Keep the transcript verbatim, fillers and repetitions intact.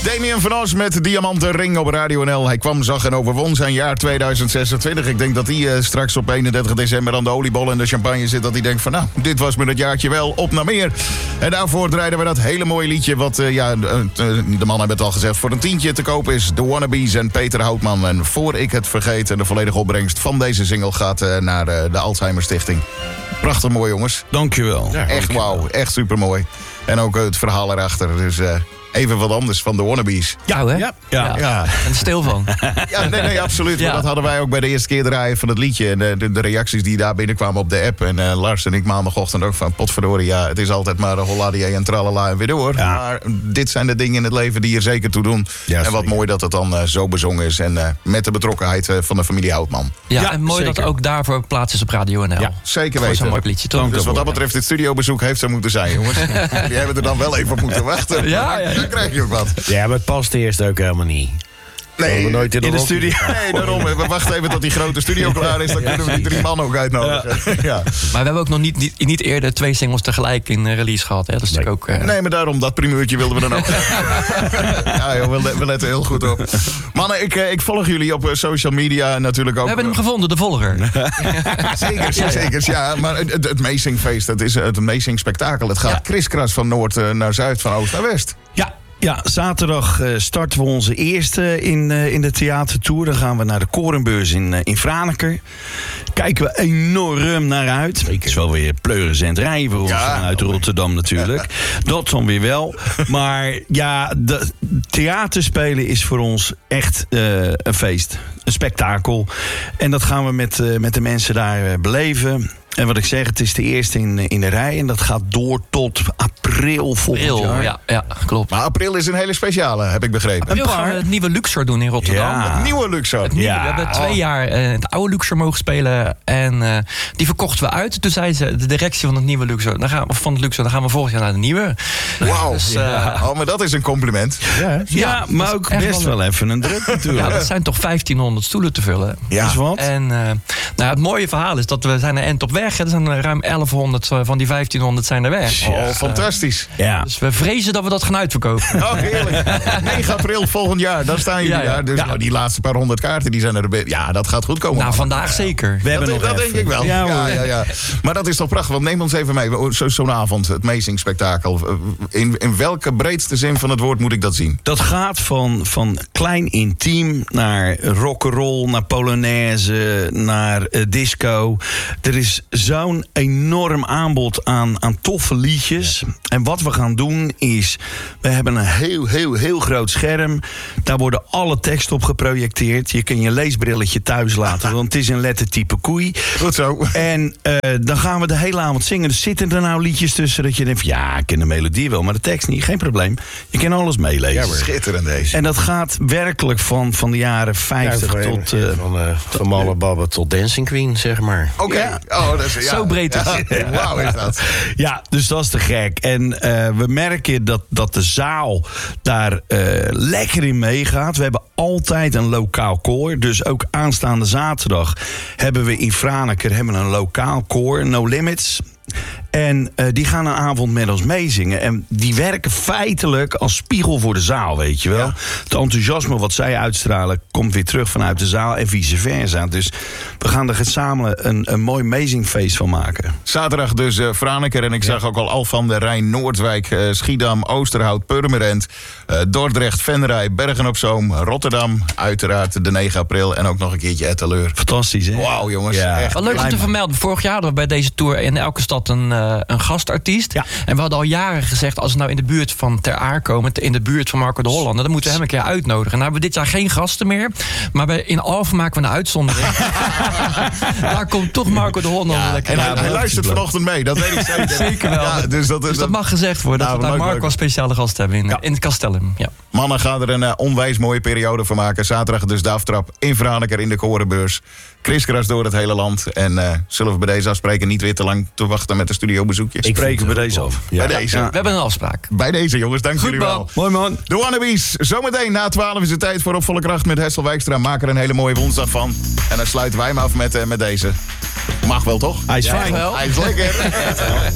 Damien van Os met Diamanten Ring op Radio N L. Hij kwam, zag en overwon zijn jaar tweeduizend zesentwintig. Ik denk dat hij uh, straks op eenendertig december aan de oliebol en de champagne zit. Dat hij denkt van nou, dit was me dat jaartje wel, op naar meer. En daarvoor draaiden we dat hele mooie liedje. Wat, uh, ja, uh, de man hebben het al gezegd, voor een tientje te kopen is. The Wannabes en Peter Houtman. En voor ik het vergeet, en de volledige opbrengst van deze single gaat uh, naar uh, de Alzheimer Stichting. Prachtig mooi, jongens. Dankjewel. Ja, echt wauw, echt supermooi. En ook uh, het verhaal erachter. Dus uh, even wat anders van de Wannabes. Ja, hè? Ja. Ja. Ja. En stil van. Ja, nee, nee, absoluut. Ja. Maar dat hadden wij ook bij de eerste keer draaien van het liedje. En de, de, de reacties die daar binnenkwamen op de app. En uh, Lars en ik maandagochtend ook van potverdorie. Ja, het is altijd maar holladie en tralala en weer door. Ja. Maar dit zijn de dingen in het leven die er zeker toe doen. Ja, en wat zeker. mooi dat het dan uh, zo bezongen is. En uh, met de betrokkenheid uh, van de familie Houtman. Ja, Ja, en mooi zeker. dat ook daarvoor plaats is op Radio N L. Ja, zeker Voor zo'n weten. mooi liedje, toch? Dank Dus wat dat daarvoor. betreft, dit studiobezoek heeft zo moeten zijn, jongens. Die hebben er dan wel even op moeten wachten. Ja, ja, ja. Dan krijg je ook wat. Ja, maar het past eerst ook helemaal niet. We Nee, hebben nooit in de, In de rock- studio. nee, daarom. We wachten even tot die grote studio klaar is. Dan kunnen we die drie man ook uitnodigen. Ja. Maar we hebben ook nog niet, niet, niet eerder twee singles tegelijk in uh, release gehad. Hè? Dat is Nee. natuurlijk ook... uh, Nee, maar daarom, dat primeurtje wilden we dan ook. Ja, joh, we, le- we letten heel goed op. Mannen, ik, eh, ik volg jullie op eh, social media natuurlijk ook. we hebben hem gevonden, de volger. Zeker, zeker. Ja, maar het, het, het Meezingfeest, het is het Meezing spektakel. Het gaat Ja. kriskras van noord eh, naar zuid, van oost naar west. Ja, ja, zaterdag eh, starten we onze eerste in, eh, in de theatertour. Dan gaan we naar de Korenbeurs in, eh, in Franeker. Kijken we enorm naar uit. Het is wel weer pleurisend rijden voor ons Ja. vanuit Rotterdam natuurlijk. Dat dan weer wel. Maar ja, de, theaterspelen is voor ons echt eh, een feest. Een spektakel. En dat gaan we met, eh, met de mensen daar eh, beleven. En wat ik zeg, het is de eerste in, in de rij. En dat gaat door tot april volgend April, jaar. ja, ja, klopt. Maar april is een hele speciale, heb ik begrepen. April gaan paar. we het nieuwe Luxor doen in Rotterdam. Ja. Het nieuwe Luxor. Het nieuwe, Ja. We hebben twee jaar eh, het oude Luxor mogen spelen. En eh, die verkochten we uit. Toen zei ze, de directie van het nieuwe Luxor, dan gaan, of van het Luxor, dan gaan we volgend jaar naar de nieuwe. Wauw. Dus, eh, Oh, maar dat is een compliment. Ja, Ja, maar dat ook is echt best wel- wel even een druk natuurlijk. Ja, dat zijn toch vijftienhonderd stoelen te vullen. Ja. Is wat? En uh, nou, het mooie verhaal is dat we zijn er end op weg. Er zijn ruim elfhonderd van die vijftienhonderd zijn er weg. Oh, fantastisch. Ja. Dus we vrezen dat we dat gaan uitverkopen. Oh, heerlijk. negen april volgend jaar, dan staan jullie Ja, ja. daar. Dus Ja. nou, die laatste paar honderd kaarten, die zijn er. be- Ja, dat gaat goed komen. Nou, vandaag zeker. We hebben dat nog dat even. denk ik wel. Ja, Ja, hoor. ja, ja. Maar dat is toch prachtig, want neem ons even mee. Zo, zo'n avond, het Meezing spektakel. In, in welke breedste zin van het woord moet ik dat zien? Dat gaat van, van klein intiem naar rock'n'roll, naar polonaise, naar eh, disco. Er is zo'n enorm aanbod aan, aan toffe liedjes. En wat we gaan doen is, we hebben een heel, heel, heel groot scherm. Daar worden alle teksten op geprojecteerd. Je kan je leesbrilletje thuis laten, want het is een lettertype koei. Goed zo. En eh, dan gaan we de hele avond zingen. Dus zitten er nou liedjes tussen dat je denkt van, ja, ik ken de melodie wel, maar de tekst niet. Geen probleem. Je kan alles meelezen. Schitterend deze. En dat gaat werkelijk van, van de jaren vijftig Ja, van, tot... eh, van, uh, van Malle Babbe tot Dancing Queen, zeg maar. Oké. Ja. Oh, dat is, ja. Zo breed is het. Ja. Wauw is dat. ja, dus dat is te gek. En eh, we merken dat, dat de zaal daar eh, lekker in meegaat. We hebben altijd een lokaal koor. Dus ook aanstaande zaterdag hebben we in Franeker hebben we een lokaal koor, No Limits. En uh, die gaan een avond met ons meezingen. En die werken feitelijk als spiegel voor de zaal, weet je wel. Ja. Het enthousiasme wat zij uitstralen komt weer terug vanuit de zaal en vice versa. Dus we gaan er gezamenlijk een, een mooi meezingfeest van maken. Zaterdag dus uh, Franeker. En ik zag ook al Al van der Rijn, Noordwijk, uh, Schiedam, Oosterhout, Purmerend, uh, Dordrecht, Venray, Bergen op Zoom, Rotterdam. Uiteraard de negen april. En ook nog een keertje Etteleur. Fantastisch, hè? Wauw, jongens. Ja. Echt. Wat leuk om te vermelden. Vorig jaar hadden we bij deze tour in elke stad een, uh, een gastartiest. Ja. En we hadden al jaren gezegd, als we nou in de buurt van Ter Aar komen, in de buurt van Marco de Hollander, dan moeten we hem een keer uitnodigen. Nou hebben we dit jaar geen gasten meer. Maar bij, in Alphen maken we een uitzondering. Daar komt toch Marco de Hollander lekker En hij, uit. hij luistert vanochtend mee, dat weet ik zeker. Zeker wel. Ja, dus dat, is Dus dat mag gezegd worden, Nou, dat we daar leuk, Marco leuk. als speciale gast hebben in, Ja. in het Castellum. Ja. Mannen gaan er een uh, onwijs mooie periode van maken. Zaterdag dus de aftrap in Franeker in de Korenbeurs. Kriskras door het hele land. En uh, zullen we bij deze afspreken niet weer te lang te wachten met de studiobezoekjes? Ik spreken bij deze af. Ja. Bij deze. Ja. We hebben een afspraak. Bij deze jongens, dank Goed, jullie wel. man. Mooi man. De Wannabes, zometeen na twaalf is het tijd voor Op Volle Kracht met Hessel Wijkstra. Maak er een hele mooie woensdag van. En dan sluiten wij hem af met, uh, met deze. Mag wel toch? Hij is Ja, fijn. wel. Hij is lekker.